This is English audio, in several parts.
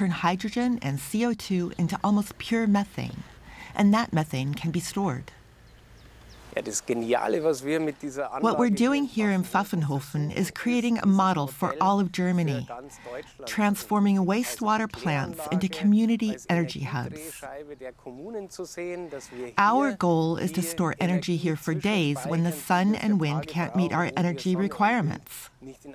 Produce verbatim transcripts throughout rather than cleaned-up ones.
turn hydrogen and C O two into almost pure methane, and that methane can be stored. What we're doing here in Pfaffenhofen is creating a model for all of Germany, transforming wastewater plants into community energy hubs. Our goal is to store energy here for days when the sun and wind can't meet our energy requirements.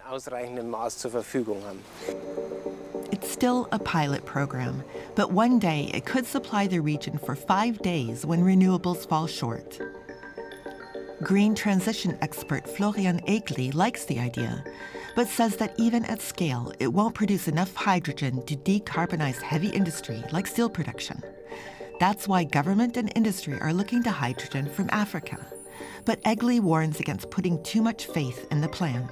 It's still a pilot program, but one day it could supply the region for five days when renewables fall short. Green transition expert Florian Egli likes the idea, but says that even at scale, it won't produce enough hydrogen to decarbonize heavy industry like steel production. That's why government and industry are looking to hydrogen from Africa. But Egli warns against putting too much faith in the plan.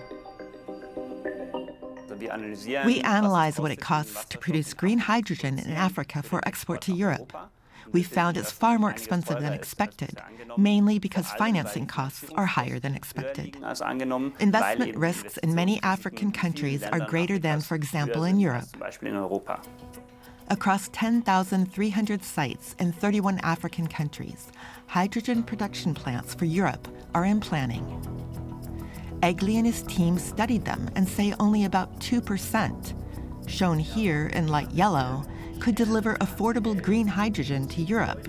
We analyze what it costs to produce green hydrogen in Africa for export to Europe. We found it's far more expensive than expected, mainly because financing costs are higher than expected. Investment risks in many African countries are greater than, for example, in Europe. Across ten thousand three hundred sites in thirty-one African countries, hydrogen production plants for Europe are in planning. Egli and his team studied them and say only about two percent, shown here in light yellow, could deliver affordable green hydrogen to Europe.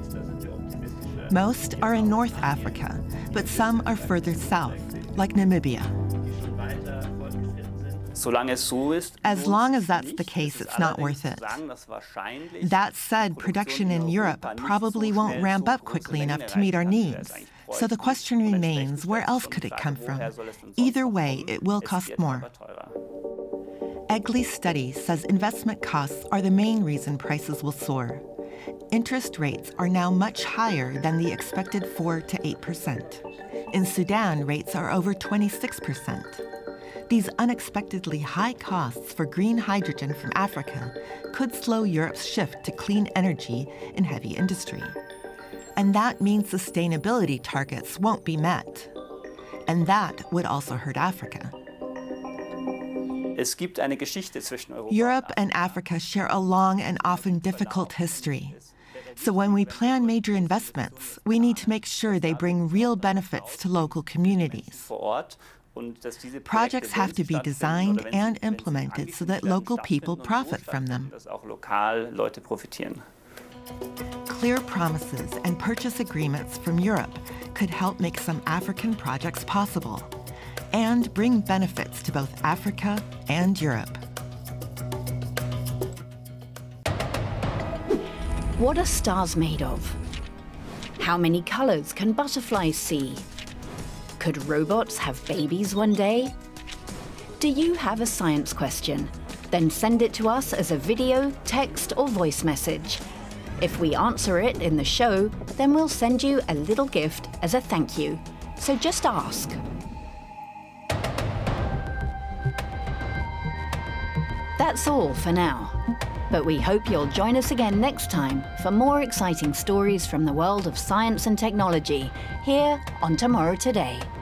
Most are in North Africa, but some are further south, like Namibia. As long as that's the case, it's not worth it. That said, production in Europe probably won't ramp up quickly enough to meet our needs. So the question remains, where else could it come from? Either way, it will cost more. Egli's study says investment costs are the main reason prices will soar. Interest rates are now much higher than the expected four to eight percent. In Sudan, rates are over twenty-six percent. These unexpectedly high costs for green hydrogen from Africa could slow Europe's shift to clean energy in heavy industry. And that means sustainability targets won't be met. And that would also hurt Africa. Europe and Africa share a long and often difficult history. So when we plan major investments, we need to make sure they bring real benefits to local communities. Projects have to be designed and implemented so that local people profit from them. Clear promises and purchase agreements from Europe could help make some African projects possible and bring benefits to both Africa and Europe. What are stars made of? How many colors can butterflies see? Could robots have babies one day? Do you have a science question? Then send it to us as a video, text, or voice message. If we answer it in the show, then we'll send you a little gift as a thank you. So just ask. That's all for now. But we hope you'll join us again next time for more exciting stories from the world of science and technology here on Tomorrow Today.